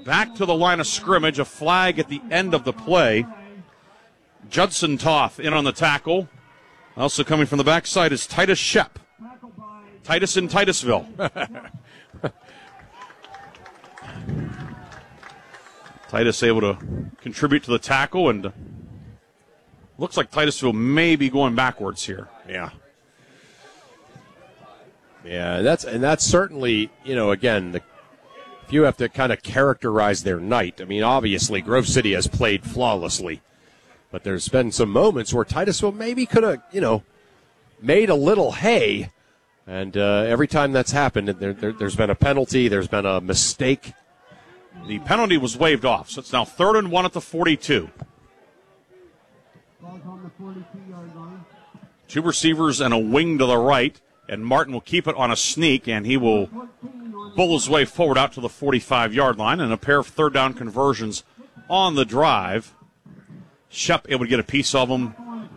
back to the line of scrimmage. A flag at the end of the play. Judson Toth in on the tackle. Also coming from the backside is Titus Shep. Titus in Titusville. Titus able to contribute to the tackle, and looks like Titusville may be going backwards here. Yeah. Yeah, that's certainly, again, if you have to kind of characterize their night, I mean, obviously Grove City has played flawlessly, but there's been some moments where Titusville maybe could have, made a little hay, and every time that's happened, there's been a penalty, there's been a mistake. The penalty was waved off, so it's now 3rd and 1 at the 42. Two receivers and a wing to the right, and Martin will keep it on a sneak, and he will bull his way forward out to the 45-yard line, and a pair of third down conversions on the drive. Shep able to get a piece of him.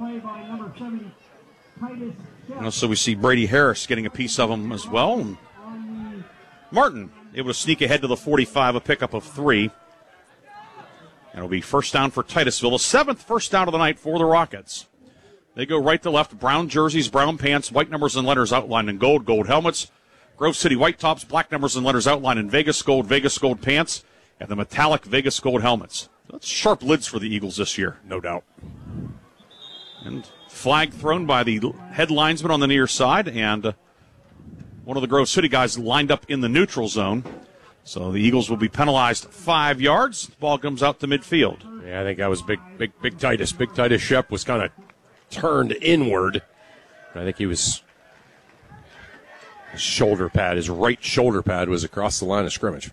So we see Brady Harris getting a piece of him as well. And Martin able to sneak ahead to the 45, a pickup of 3. And it'll be first down for Titusville, the 7th first down of the night for the Rockets. They go right to left, brown jerseys, brown pants, white numbers and letters outlined in gold, gold helmets. Grove City white tops, black numbers and letters outlined in Vegas gold pants, and the metallic Vegas gold helmets. That's sharp lids for the Eagles this year. No doubt. And flag thrown by the head linesman on the near side, and one of the Grove City guys lined up in the neutral zone. So the Eagles will be penalized 5 yards. The ball comes out to midfield. Yeah, I think that was big Titus. Big Titus Shep was kind of turned inward. I think his shoulder pad, his right shoulder pad was across the line of scrimmage.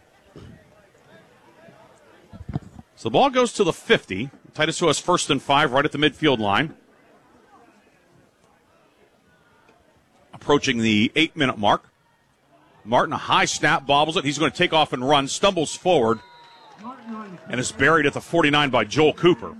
So the ball goes to the 50. Titus has 1st and 5 right at the midfield line. Approaching the 8-minute mark. Martin, a high snap, bobbles it. He's going to take off and run, stumbles forward, and is buried at the 49 by Joel Cooper.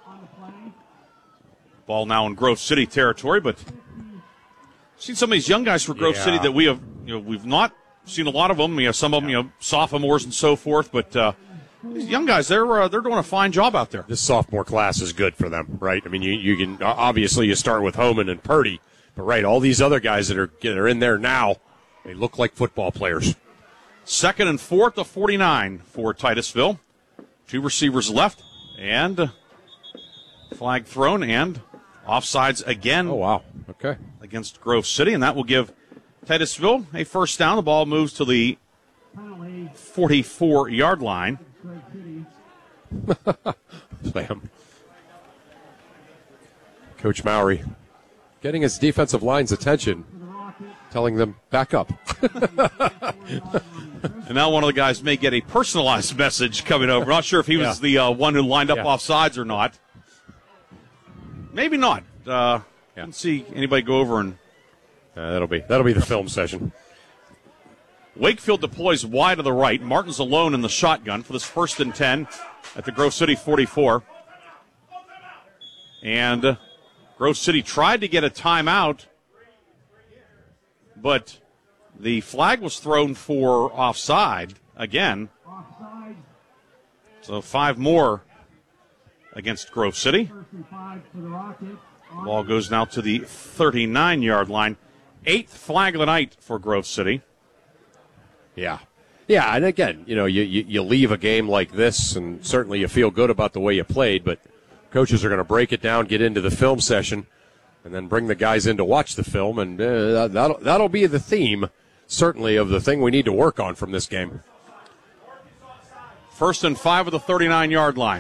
Ball now in Grove City territory, but seen some of these young guys for Grove City that we have, we've not seen a lot of them. Some of them, sophomores and so forth, but these young guys, they're doing a fine job out there. This sophomore class is good for them, right? I mean, you can obviously you start with Homan and Purdy, but right, all these other guys that are in there now, they look like football players. 2nd and 4 at the 49 for Titusville. 2 receivers left, and flag thrown, and offsides again. Oh, wow. Okay. Against Grove City, and that will give Titusville a first down. The ball moves to the 44-yard line. Slam. Coach Mowry getting his defensive line's attention, telling them, back up. And now one of the guys may get a personalized message coming over. Not sure if he was the one who lined up offsides or not. Maybe not. Didn't see anybody go over and. That'll be the film session. Wakefield deploys wide to the right. Martin's alone in the shotgun for this 1st and 10 at the Grove City 44. And Grove City tried to get a timeout, but the flag was thrown for offside again. So 5 more against Grove City. The ball goes now to the 39-yard line. 8th flag of the night for Grove City. Yeah, and again, you leave a game like this, and certainly you feel good about the way you played, but coaches are going to break it down, get into the film session, and then bring the guys in to watch the film, and that'll be the theme, certainly, of the thing we need to work on from this game. 1st and 5 at the 39-yard line.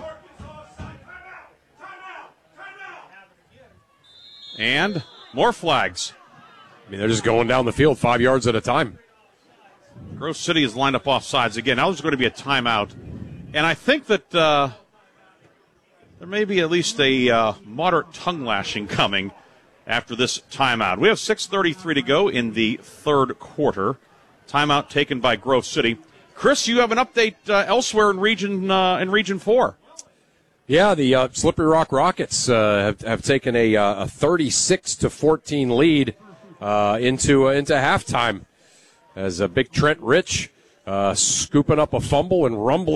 And more flags. I mean, they're just going down the field 5 yards at a time. Grove City is lined up offsides again. Now there's going to be a timeout. And I think that there may be at least a moderate tongue lashing coming after this timeout. We have 6:33 to go in the 3rd quarter. Timeout taken by Grove City. Chris, you have an update elsewhere in Region 4. Yeah, the Slippery Rock Rockets have taken a 36-14 lead into halftime as a big Trent Rich scooping up a fumble and rumbling